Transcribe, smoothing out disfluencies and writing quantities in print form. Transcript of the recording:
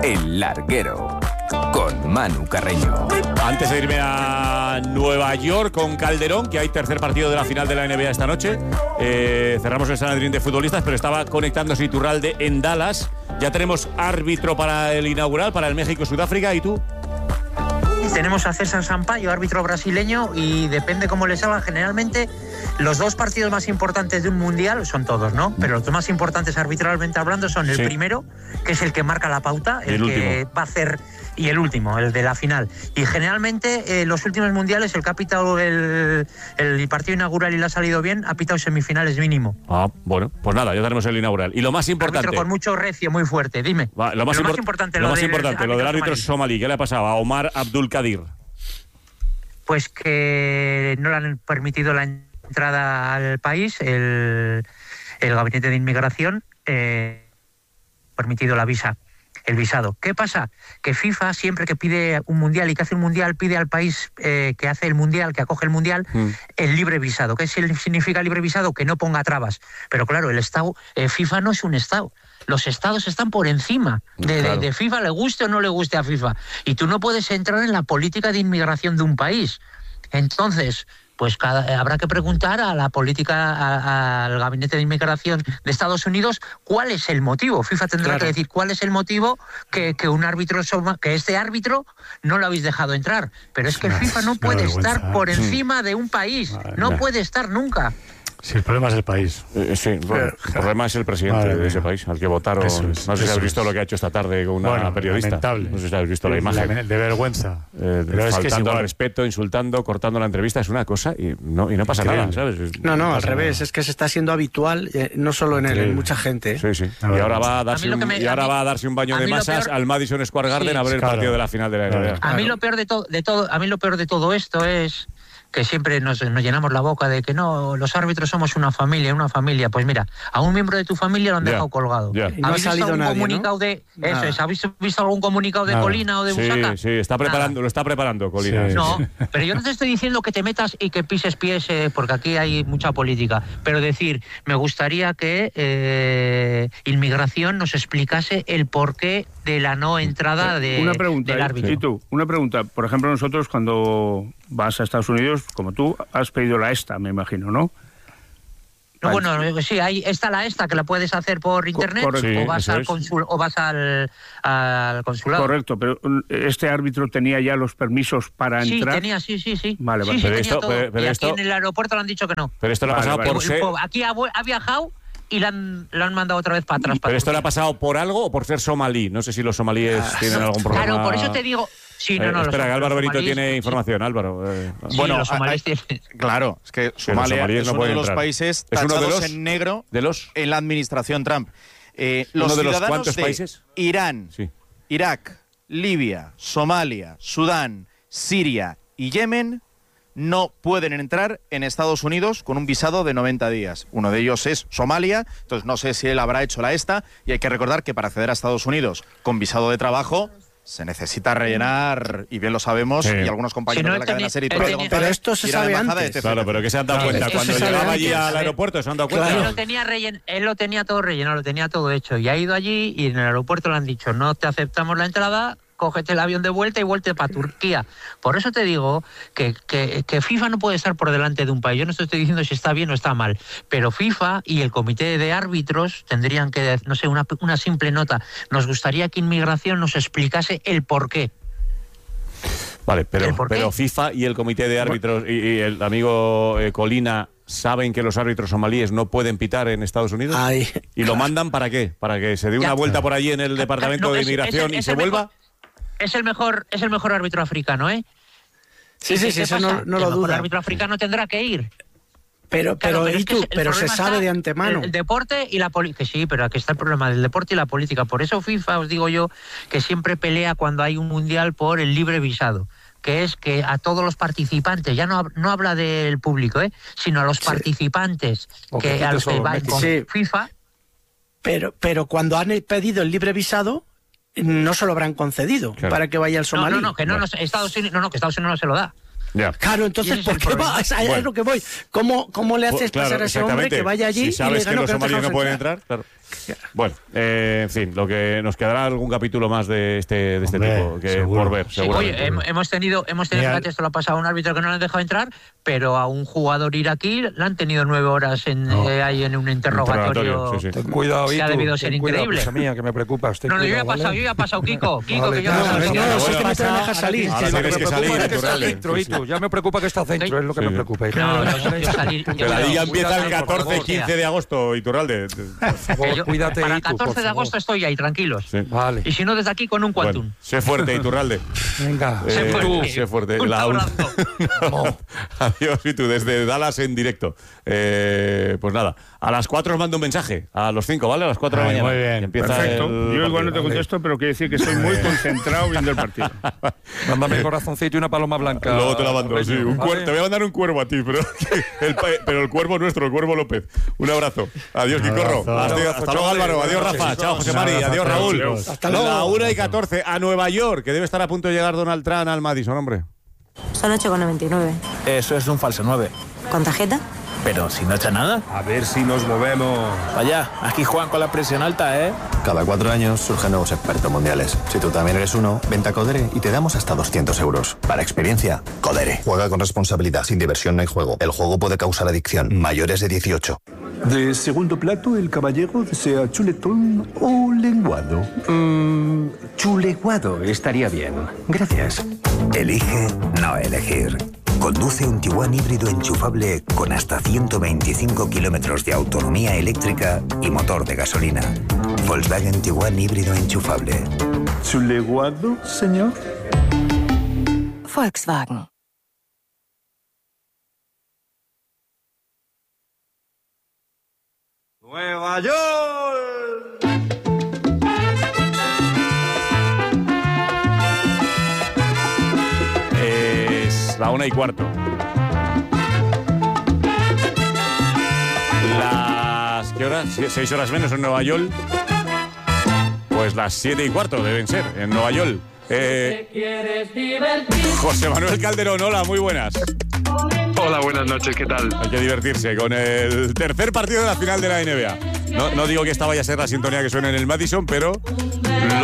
El Larguero, con Manu Carreño. Antes de irme a Nueva York con Calderón, que hay tercer partido de la final de la NBA esta noche, cerramos el Sanedrín de futbolistas, pero estaba conectándose Iturralde en Dallas. Ya tenemos árbitro para el inaugural, para el México-Sudáfrica. ¿Y tú? Tenemos a César Sampaio, árbitro brasileño, y depende cómo le salga. Generalmente los dos partidos más importantes de un mundial son todos, ¿no? Pero los dos más importantes arbitralmente hablando son el primero, que es el que marca la pauta, el que va a hacer, y el último, el de la final. Y generalmente los últimos mundiales, el que ha pitado el partido inaugural y le ha salido bien, ha pitado semifinales mínimo. Ah, bueno, pues nada, ya tenemos el inaugural. Y lo más importante... Árbitro con mucho recio, muy fuerte, dime. Lo más importante, lo del árbitro somalí. ¿Qué le ha pasado a Omar Abdulkadir? Pues que no le han permitido la entrada al país, el gabinete de inmigración permitido el visado. ¿Qué pasa? Que FIFA, siempre que pide un mundial y que hace un mundial, pide al país que hace el mundial, que acoge el mundial, el libre visado. ¿Qué significa libre visado? Que no ponga trabas. Pero claro, el Estado, FIFA no es un Estado. Los estados están por encima de FIFA, le guste o no le guste a FIFA. Y tú no puedes entrar en la política de inmigración de un país. Entonces, pues habrá que preguntar a la política, al gabinete de inmigración de Estados Unidos, cuál es el motivo. FIFA tendrá que decir cuál es el motivo que un árbitro, que este árbitro no lo habéis dejado entrar. Pero es que FIFA no puede estar por encima de un país. No puede estar nunca. Sí, el problema es el país. Sí, bueno, el problema es el presidente de ese país, al que votaron. No sé si has visto lo que ha hecho esta tarde con una periodista. Lamentable. No sé si has visto la imagen. De vergüenza. Faltando al respeto, insultando, cortando la entrevista, es una cosa y no pasa nada, ¿sabes? No, al revés, es que se está haciendo habitual, no solo en él, en mucha gente. Sí. Y ahora va a darse un baño de masas al Madison Square Garden a ver el partido de la final de la NBA. A mí lo peor de todo esto es que siempre nos llenamos la boca de que no, los árbitros somos una familia. Pues mira, a un miembro de tu familia lo han dejado colgado. No ha salido nadie, comunicado, ¿no? ¿Habéis visto algún comunicado de Colina o de Busaca? Sí, lo está preparando Colina. Sí. No, pero yo no te estoy diciendo que te metas y que pises pies, porque aquí hay mucha política. Pero me gustaría que Inmigración nos explicase el porqué de la no entrada del árbitro. Y tú, una pregunta. Por ejemplo, nosotros cuando vas a Estados Unidos, como tú, has pedido la ESTA, me imagino, ¿no? No, bueno, sí, ahí está la ESTA, que la puedes hacer por internet, o vas al consulado. Correcto, pero ¿este árbitro tenía ya los permisos para entrar? Sí. Vale. Sí, pero aquí en el aeropuerto le han dicho que no. Pero esto le ha pasado por ser... Aquí ha viajado y la han mandado otra vez para atrás. ¿Pero esto le ha pasado por algo o por ser somalí? No sé si los somalíes tienen algún problema. Claro, por eso te digo... espera, que Álvaro Benito tiene información. Álvaro. Bueno, los somalíes claro, es que Somalia es uno de los países tachados en negro en la administración Trump. ¿Uno de los cuántos países? Irán, Irak, Libia, Somalia, Sudán, Siria y Yemen no pueden entrar en Estados Unidos con un visado de 90 días. Uno de ellos es Somalia, entonces no sé si él habrá hecho la ESTA, y hay que recordar que para acceder a Estados Unidos con visado de trabajo se necesita rellenar, y bien lo sabemos, y algunos compañeros de la cadena SER y pero esto se sabe antes. Claro, pero que se han dado cuenta. Cuando llegaba allí al aeropuerto se han dado cuenta. Él lo tenía todo relleno, lo tenía todo hecho, y ha ido allí y en el aeropuerto le han dicho, no te aceptamos la entrada, cógete el avión de vuelta y vuelta para Turquía. Por eso te digo que FIFA no puede estar por delante de un país. Yo no estoy diciendo si está bien o está mal, pero FIFA y el comité de árbitros tendrían que, no sé, una simple nota. Nos gustaría que Inmigración nos explicase el porqué. Vale, pero FIFA y el comité de árbitros y el amigo Colina saben que los árbitros somalíes no pueden pitar en Estados Unidos. ¿Y lo mandan para qué? ¿Para que se dé una vuelta por allí en el departamento de Inmigración y se vuelva? Es el mejor árbitro africano, ¿eh? Sí, eso no lo duda. El árbitro africano tendrá que ir. Pero se sabe de antemano. El deporte y la política. Sí, pero aquí está el problema del deporte y la política. Por eso FIFA, os digo yo, que siempre pelea cuando hay un mundial por el libre visado, que es que a todos los participantes, ya no habla del público, sino a los participantes, a los que van con FIFA. Pero cuando han pedido el libre visado, no se lo habrán concedido para que vaya al somalí. Que Estados Unidos no se lo da. Ya. Claro, entonces, ¿por qué va? Es lo que voy. ¿Cómo le haces pasar a ese hombre que vaya allí? Si sabes que los somalíes no pueden entrar, claro. Bueno, en fin, lo que nos quedará algún capítulo más de este tipo que por ver, sí, oye, hemos tenido fíjate, esto lo ha pasado a un árbitro que no le han dejado entrar, pero a un jugador iraquí le han tenido 9 horas ahí en un interrogatorio. Sí. Ten cuidado, que ha debido ser increíble. Cosa mía, que me preocupa. No, yo ya he pasado, Kiko, que yo he deja salir. Tienes que salir, ya me preocupa que está centro, es lo que me preocupa. La liga empieza el 14-15 de agosto, Iturralde. Por favor, cuídate. Para el 14 de agosto estoy ahí, tranquilos. Sí. Vale. Y si no, desde aquí con un quantum. Bueno, sé fuerte, Iturralde. Venga. Sé fuerte. Un abrazo. Adiós, y tú, desde Dallas en directo. Pues nada, a las 4 os mando un mensaje. A los 5, ¿vale? A las 4 de la mañana. Muy bien. Perfecto. Yo igual no te contesto, pero quiere decir que estoy muy concentrado viendo el partido. Mándame el corazoncito y una paloma blanca. Luego te la mando, sí. Te voy a mandar un cuervo a ti, pero el cuervo nuestro, el cuervo López. Un abrazo. Adiós, Quicorro. Hasta luego, Álvaro. Adiós, Rafa. Chao, José Mari. Adiós, Raúl. Hasta luego. La 1:14 a Nueva York, que debe estar a punto de llegar Donald Trump al Madison, hombre. Son 8,99. Eso es un falso 9. ¿Con tarjeta? Pero si no echa nada. A ver si nos movemos. Vaya, aquí juegan con la presión alta, ¿eh? Cada 4 años surgen nuevos expertos mundiales. Si tú también eres uno, vente a Codere y te damos hasta 200 euros. Para experiencia, Codere. Juega con responsabilidad. Sin diversión no hay juego. El juego puede causar adicción. Mayores de 18. De segundo plato, el caballero desea chuletón o lenguado. Chuleguado estaría bien. Gracias. Elige no elegir. Conduce un Tiguan híbrido enchufable con hasta 125 kilómetros de autonomía eléctrica y motor de gasolina. Volkswagen Tiguan híbrido enchufable. ¿Chuleguado, señor? Volkswagen. ¡Nueva York! La 1:15. ¿Qué horas? 6 horas menos en Nueva York. Pues las 7:15 deben ser en Nueva York. José Manuel Calderón, hola, muy buenas. Hola, buenas noches, ¿qué tal? Hay que divertirse con el tercer partido de la final de la NBA. No digo que esta vaya a ser la sintonía que suena en el Madison, pero